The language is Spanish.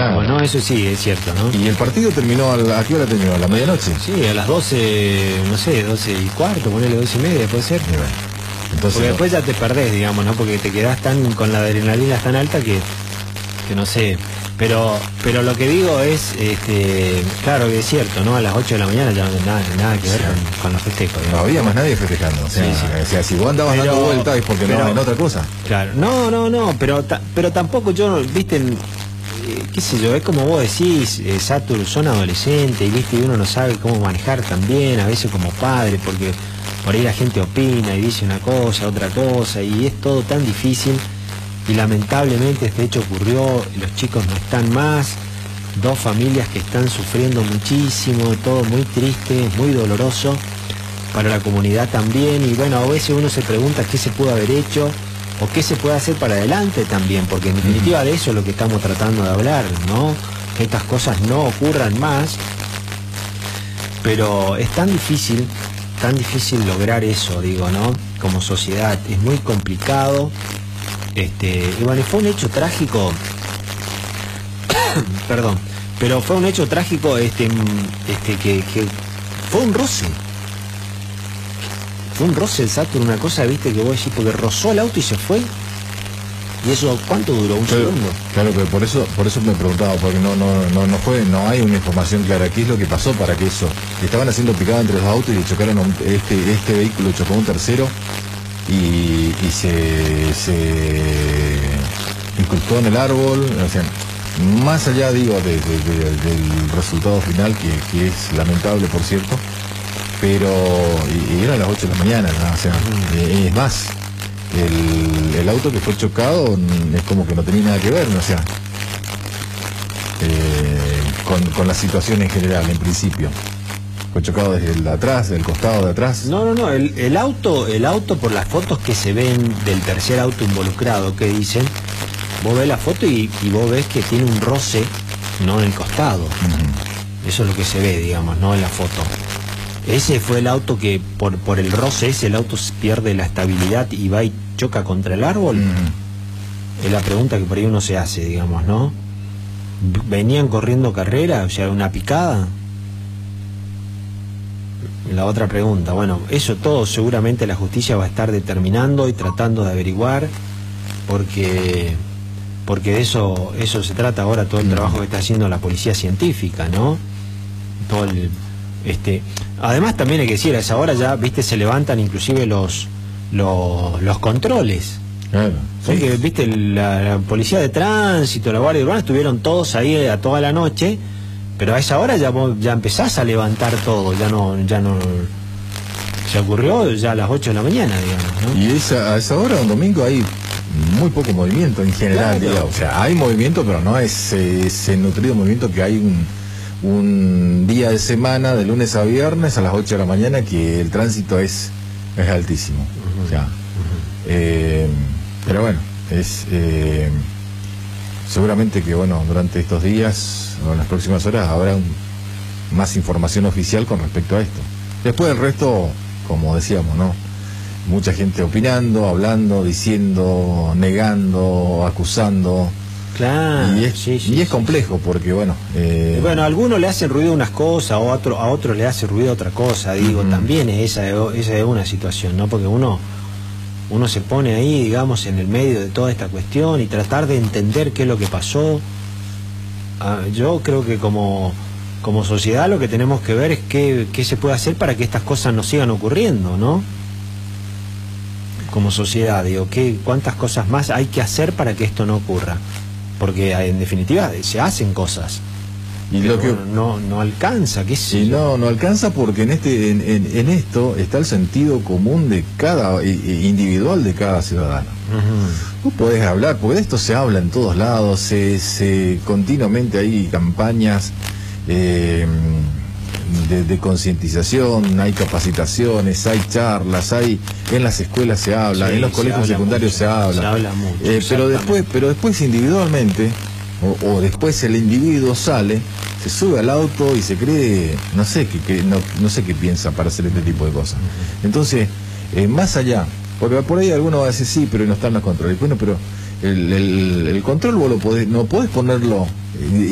digamos, ¿no? Eso sí, es cierto, ¿no? Y el partido terminó, ¿a qué hora terminó? ¿A la medianoche? Sí, a las 12, no sé, 12:15, ponele 12:30, puede ser. Y bueno, entonces porque después ya te perdés, digamos, ¿no? Porque te quedás con la adrenalina tan alta que no sé. Pero lo que digo es, claro que es cierto, ¿no? A las 8 de la mañana ya no tiene nada que ver con los festejos, digamos. No había más nadie festejando. O sea, si vos andabas dando vueltas es porque no en otra cosa. Claro, no, pero tampoco yo, viste, qué sé yo, es como vos decís, Satur, son adolescentes, viste, y uno no sabe cómo manejar también, a veces como padre, porque por ahí la gente opina y dice una cosa, otra cosa, y es todo tan difícil. Y lamentablemente este hecho ocurrió, los chicos no están más, 2 familias que están sufriendo muchísimo, todo muy triste, muy doloroso para la comunidad también, y bueno, a veces uno se pregunta qué se puede haber hecho o qué se puede hacer para adelante también, porque en definitiva de eso es lo que estamos tratando de hablar, ¿no? Que estas cosas no ocurran más, pero es tan difícil lograr eso, digo, ¿no? Como sociedad, es muy complicado. Y bueno, fue un hecho trágico, perdón, pero fue un hecho trágico que fue un roce. Fue un roce el Saturn, una cosa, viste, que vos decís, porque rozó el auto y se fue. ¿Y eso cuánto duró? ¿Un segundo? Claro, pero por eso me preguntaba, porque no hay una información clara. ¿Qué es lo que pasó para que eso? Estaban haciendo picada entre los autos y chocaron este vehículo chocó a un tercero. Y se incrustó en el árbol, o sea, más allá, digo, del resultado final, que es lamentable, por cierto, pero y era a las 8 de la mañana, ¿no? O sea, es más, el auto que fue chocado es como que no tenía nada que ver, ¿no? O sea, con la situación en general, en principio. Fue chocado desde el de atrás, del costado de atrás. No, el auto por las fotos que se ven del tercer auto involucrado, que dicen, vos ves la foto y vos ves que tiene un roce, no en el costado. Eso es lo que se ve, digamos, no en la foto. Ese fue el auto que por el roce ese, el auto pierde la estabilidad y va y choca contra el árbol. Es la pregunta que por ahí uno se hace, digamos, ¿no? ¿Venían corriendo carrera, o sea, una picada? La otra pregunta, bueno, eso todo seguramente la justicia va a estar determinando y tratando de averiguar, porque de eso se trata ahora todo el trabajo que está haciendo la policía científica, ¿no? Todo además también hay que decir, a esa hora ya, viste, se levantan inclusive los controles. Claro. Porque, viste, la policía de tránsito, la guardia urbana estuvieron todos ahí a toda la noche. Pero a esa hora ya empezás a levantar todo, ya no se ocurrió ya a las 8 de la mañana, digamos, ¿no? Y a esa hora, un domingo, hay muy poco movimiento en general, claro. Digamos. O sea, hay movimiento, pero no es ese nutrido movimiento que hay un día de semana, de lunes a viernes, a las 8 de la mañana, que el tránsito es altísimo. O sea, pero bueno, seguramente que durante estos días o en las próximas horas habrá más información oficial con respecto a esto. Después el resto, como decíamos, ¿no? Mucha gente opinando, hablando, diciendo, negando, acusando. Claro. Y es complejo porque a algunos le hacen ruido unas cosas, a otros le hace ruido otra cosa, digo, también esa es una situación, ¿no? Porque uno se pone ahí, digamos, en el medio de toda esta cuestión y tratar de entender qué es lo que pasó. Yo creo que como sociedad lo que tenemos que ver es qué se puede hacer para que estas cosas no sigan ocurriendo, ¿no? Como sociedad, digo, cuántas cosas más hay que hacer para que esto no ocurra. Porque en definitiva se hacen cosas. Y lo que no alcanza, qué sé yo. No alcanza porque en esto está el sentido común de cada individual de cada ciudadano. Tú podés hablar, porque de esto se habla en todos lados, continuamente hay campañas de concientización, hay capacitaciones, hay charlas, en las escuelas se habla, en los colegios secundarios se habla. Se habla mucho. Pero después individualmente, o después el individuo sale, se sube al auto y se cree, no sé qué piensa para hacer este tipo de cosas. Entonces, más allá, porque por ahí alguno va a decir sí, pero no están los controles. Bueno, pero el control vos no podés ponerlo